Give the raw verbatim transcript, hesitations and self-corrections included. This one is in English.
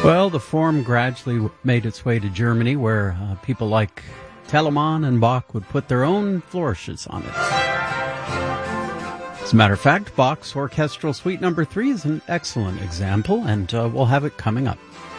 Well, the form gradually made its way to Germany, where uh, people like Telemann and Bach would put their own flourishes on it. As a matter of fact, Bach's Orchestral Suite Number three is an excellent example, and uh, we'll have it coming up.